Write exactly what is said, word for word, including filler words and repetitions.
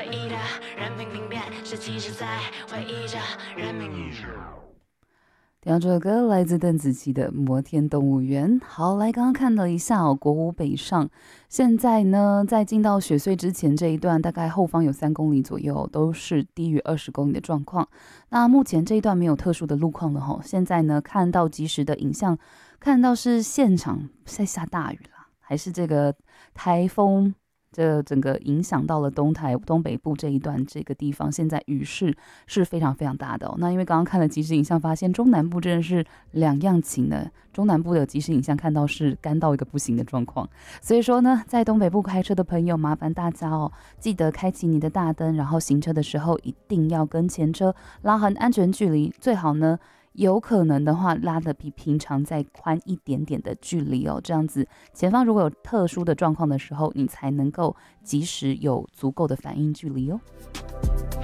随意的任凭评辨，是其实在回忆着人民。 听到这首歌来自邓紫棋的《摩天动物园》。好，来刚刚看了一下哦，国五北上，现在呢，在进到雪隧之前这一段，大概后方有三公里左右都是低于二十公里的状况。那目前这一段没有特殊的路况了哈。现在呢，看到即时的影像，看到是现场在下大雨啦，还是这个台风？这整个影响到了东台东北部这一段这个地方，现在雨势是非常非常大的哦。那因为刚刚看了即时影像，发现中南部真的是两样情的。中南部的即时影像看到是干到一个不行的状况，所以说呢，在东北部开车的朋友，麻烦大家哦，记得开启你的大灯，然后行车的时候一定要跟前车拉很安全距离，最好呢。有可能的话，拉得比平常再宽一点点的距离哦，这样子前方如果有特殊的状况的时候，你才能够及时有足够的反应距离哦。